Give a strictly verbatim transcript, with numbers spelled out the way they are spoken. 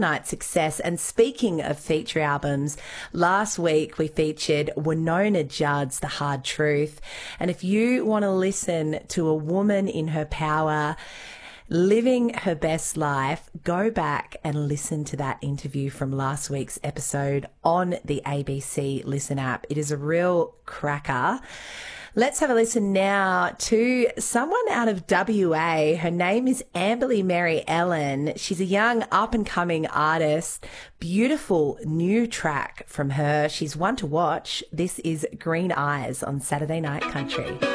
Night success. And speaking of feature albums, last week we featured Wynonna Judd's The Hard Truth. And if you want to listen to a woman in her power, living her best life, go back and listen to that interview from last week's episode on the A B C Listen app. It is a real cracker. Let's have a listen now to someone out of W A. Her name is Amberly Mary Ellen. She's a young up-and-coming artist. Beautiful new track from her. She's one to watch. This is Green Eyes on Saturday Night Country.